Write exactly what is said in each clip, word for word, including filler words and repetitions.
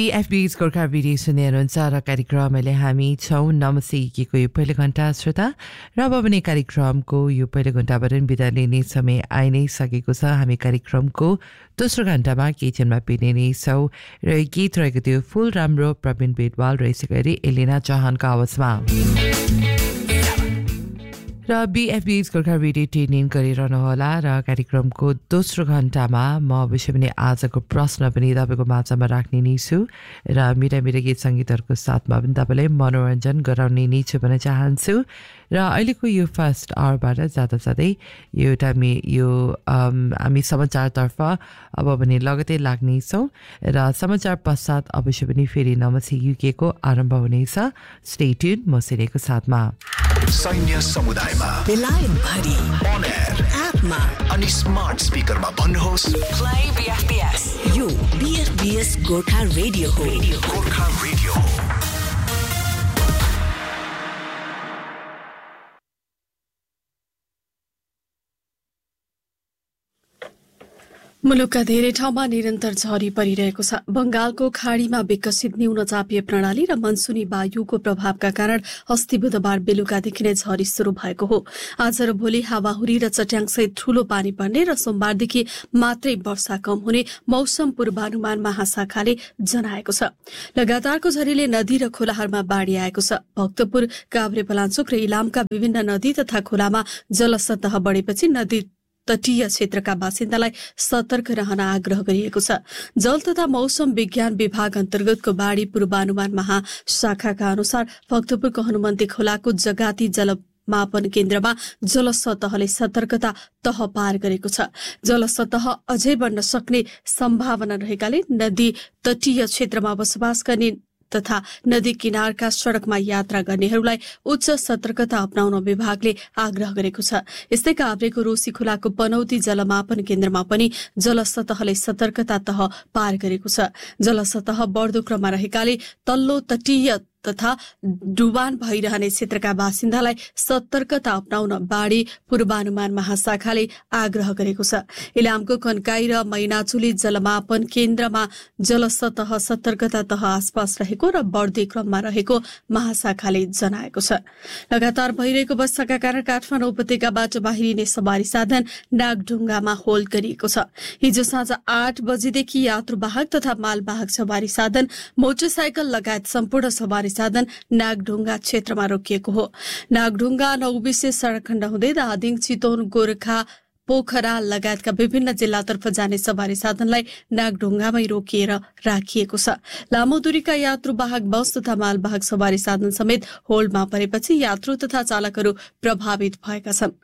बीएफबीज Gorkha video सुन्नुहुन्छ र कार्यक्रमले हामी छौँ नमस्ते गीतको यो पहिलो घण्टा श्रोता र अब पनि कार्यक्रमको यो पहिलो घण्टाबाट बिदा लिने समय आइ नै सकेको छ। हामी कार्यक्रमको दोस्रो घण्टामा किचनमा पिने नै छौँ र गीत रहेको थियो फुल राम्रो प्रवीण बेदवाल र यसै गरी एलिना चौहानको आवाजमा। र बीएफबीज गोर्खा भिडियो ट्युन इन गरिरहनु होला र कार्यक्रमको दोस्रो घण्टामा म अवश्य पनि आजको प्रश्न पनि तपाईँको माझमा राख्ने नै छु र मिठा मिठा गीत सङ्गीतहरूको साथमा पनि तपाईँलाई मनोरञ्जन गराउने नै छु भन्न चाहन्छु। र अहिलेको यो फर्स्ट आवरबाट जाँदा जाँदै यो एउटा हामी यो हामी समाचारतर्फ अब पनि लगतै लाग्नेछौँ र समाचार पश्चात अवश्य पनि फेरि नमस्ते युकेको आरम्भ हुनेछ। स्टे ट्युन म सिरेको साथमा। सैन्य समुदायमा बेलायत भरि अन एयर एपमा अनि स्मार्ट स्पिकरमा भन्नुहोस् प्ले बीएफबीएस। यो बीएफबीएस गोर्खा रेडियो हो। गोर्खा रेडियो हो। मुलुकका धेरै ठाउँमा निरन्तर झरी परिरहेको छ। बंगालको खाडीमा विकसित न्यून चापीय प्रणाली र मनसुनी वायुको प्रभावका कारण अस्ति बुधबार बेलुकादेखि नै झरी शुरू भएको हो। आज र भोलि हावाहुरी र चट्याङसहित ठूलो पानी पर्ने र सोमबारदेखि मात्रै वर्षा कम हुने मौसम पूर्वानुमान महाशाखाले जनाएको छ। लगातारको झरीले नदी र खोलाहरूमा बाढी आएको छ। भक्तपुर, काभ्रेपलाञ्चोक र इलामका विभिन्न नदी तथा खोलामा जलसतह बढेपछि नदी तटीय क्षेत्रका बासिन्दालाई सतर्क रहन आग्रह गरिएको छ। जल तथा मौसम विज्ञान विभाग अन्तर्गतको बाढी पूर्वानुमान महाशाखाका अनुसार भक्तपुरको हनुमन्ती खोलाको जगाती जल मापन केन्द्रमा जलसतहले सतर्कता तह पार गरेको छ। जलसतह अझै बढ्न सक्ने सम्भावना रहेकाले नदी तटीय क्षेत्रमा बसोबास गर्ने तथा नदी किनारका सड़कमा यात्रा गर्नेहरूलाई उच्च सतर्कता अपनाउन विभागले आग्रह गरेको छ। यस्तै काभ्रेको रोसी खोलाको पनौती जलमापन केन्द्रमा पनि जलसतहले सतर्कता तह पार गरेको छ। जलसतह बढ्दो क्रममा रहेकाले तल्लो तटीय तथा डुबान भइरहने क्षेत्रका बासिन्दालाई सतर्कता अपनाउन बाढी पूर्वानुमान महाशाखाले आग्रह गरेको छ। इलामको कन्काई र मैनाचुली जलमापन केन्द्रमा जलसतह सतर्कता तह आसपास रहेको र बढ्दै क्रममा रहेको महाशाखाले जनाएको छ। लगातार भइरहेको वर्षाका कारण काठमाडौँ उपत्यकाबाट बाहिरिने सवारी साधन नागढुङ्गामा होल्ड गरिएको छ। हिजो साँझ आठ बजेदेखि यात्रुवाहक तथा मालवाहक सवारी साधन, मोटरसाइकल लगायत सम्पूर्ण सवारी साधन नागढुङ्गा क्षेत्रमा रोकिएको हो। नागढुङ्गा नौबिसे सड़क खण्ड हुँदै धादिङ, चितवन, गोरखा, पोखरा लगायतका विभिन्न जिल्लातर्फ जाने सवारी साधनलाई नागढुङ्गामै रोकिएर राखिएको छ। लामो दूरीका यात्रुवाहक बस तथा मालवाहक सवारी साधन समेत होल्डमा परेपछि यात्रु तथा चालकहरू प्रभावित भएका छन्।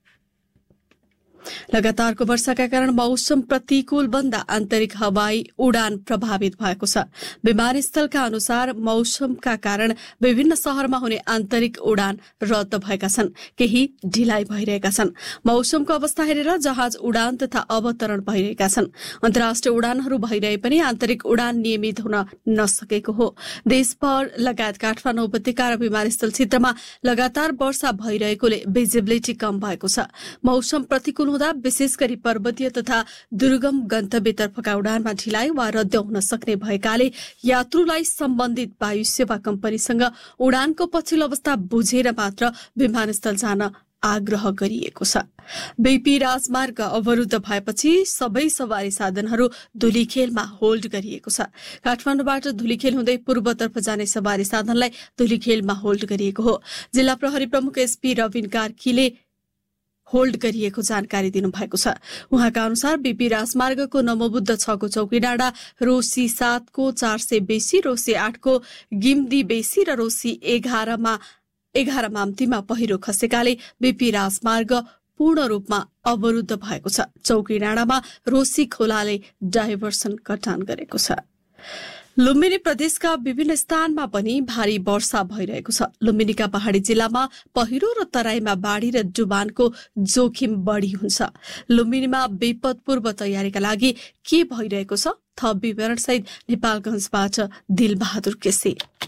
लगातारको वर्षाका कारण मौसम प्रतिकूल बन्दा आन्तरिक हवाई उडान प्रभावित भएको छ। विमानस्थलका अनुसार मौसमका कारण विभिन्न शहरमा हुने आन्तरिक उडान रद्द भएका छन्, केही ढिलाइ भइरहेका छन्। मौसमको अवस्था हेरेर जहाज उडान तथा अवतरण भइरहेका छन्। अन्तर्राष्ट्रिय उडानहरू भइरहे पनि आन्तरिक उडान नियमित हुन नसकेको हो। देशभर लगायत काठमाडौँ उपत्यका र विमानस्थल क्षेत्रमा लगातार वर्षा भइरहेकोले भिजिबिलिटी कम भएको छ। मौसम प्रतिकूल हुँदा विशेष गरी पर्वतीय तथा दुर्गम गन्तव्यतर्फका उडानमा ढिलाइ वा रद्द हुन सक्ने भएकाले यात्रुलाई सम्बन्धित वायु सेवा कम्पनीसँग उडानको पछिल्लो अवस्था बुझेर मात्र विमानस्थल जान आग्रह गरिएको छ। बीपी राजमार्ग अवरुद्ध भएपछि सबै सवारी साधनहरू धुलीखेलमा होल्ड गरिएको छ। काठमाडौँबाट धुलीखेल हुँदै पूर्वतर्फ जाने सवारी साधनलाई धुलीखेलमा होल्ड गरिएको हो। जिल्ला प्रहरी प्रमुख एसपी रविन कार्कीले होल्ड गरिएको जानकारी दिनुभएको छ। उहाँका अनुसार बीपी राजमार्गको नमोबुद्ध छको चौकी डाँडा, रोसी सातको चार सय बेसी, रोसी आठको गिम्दी बेसी र रोसी एघारमा एघार माम्तीमा पहिरो खसेकाले बीपी राजमार्ग पूर्ण रूपमा अवरुद्ध भएको छ। चौकी डाँडामा रोसी खोलाले डाइभर्सन कटान गरेको छ। लुम्बिनी प्रदेशका विभिन्न स्थानमा पनि भारी वर्षा भइरहेको छ। लुम्बिनीका पहाड़ी जिल्लामा पहिरो र तराईमा बाढ़ी र डुबानको जोखिम बढ़ी हुन्छ। लुम्बिनीमा विपद पूर्व तयारीका लागि के भइरहेको छ, थप विवरण सहित नेपालगञ्जबाट दिलबहादुर केसी।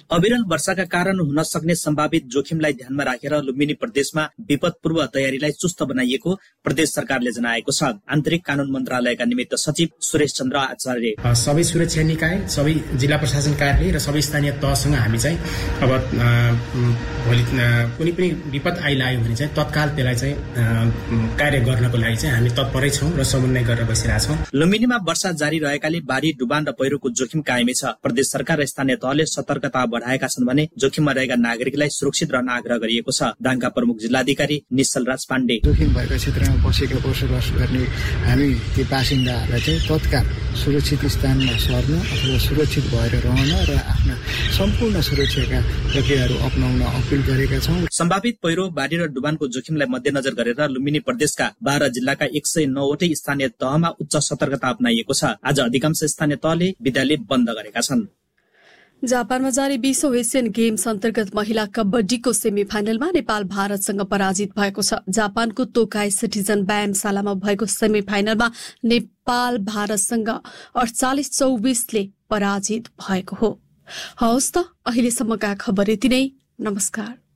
अविरल वर्षाका कारण हुन सक्ने सम्भावित जोखिमलाई ध्यानमा राखेर लुम्बिनी प्रदेशमा विपद पूर्व तयारीलाई चुस्त बनाइएको प्रदेश सरकारले जनाएको छ। आन्तरिक कानून मन्त्रालयका निमित्त सचिव सुरेश चन्द्र आचार्य सबै सुरक्षा निकाय, सबै जिल्ला प्रशासन कार्यालय र सबै स्थानीय तहसँग हामी चाहिँ अब भोलि कुनै पनि विपद आइलाग्यो भने चाहिँ तत्काल त्यसलाई चाहिँ कार्य गर्नको लागि चाहिँ हामी तत्परै छौँ र समन्वय गरेर बसिरहेछौँ। लुम्बिनीमा वर्षा जारी रहेकाले बाढी, डुबान र पहिरोको जोखिम कायमै छ। प्रदेश सरकार र स्थानीय तहले सतर्कता बढाएका छन् भने जोखिममा रहेका नागरिकलाई सुरक्षित रहन आग्रह गरिएको छ। दाङका प्रमुख जिल्लाधिकारी निश्चल राज पाण्डे जोखिम भएका क्षेत्रमा बसेका बसोबास गर्ने हामी ती बासिन्दाहरूलाई चाहिँ तत्काल सुरक्षित स्थानमा सर्न अथवा सुरक्षित भएर रहन र आफ्ना सम्पूर्ण सुरक्षाका प्रक्रियाहरू अपनाउन अपील गरेका छौँ। सम्भावित पहिरो, बाढी र डुबानको जोखिमलाई मध्यनजर गरेर लुम्बिनी प्रदेशका बाह्र जिल्लाका एक सय नौवटै स्थानीय तहमा उच्च सतर्कता अपनाइएको छ। आज अधिकांश स्थानीय तहले विद्यालय बन्द गरेका छन्। जापानमा जारी बीसौं एसियन गेम्स अन्तर्गत महिला कबड्डीको सेमी फाइनलमा नेपाल भारतसँग पराजित भएको छ। जापानको तोकाई सिटिजन व्यायामशालामा भएको सेमी फाइनलमा नेपाल भारतसँग अडचालिस चौबिसले पराजित भएको हो। हवस् त, अहिलेसम्मका खबर यति नै। नमस्कार।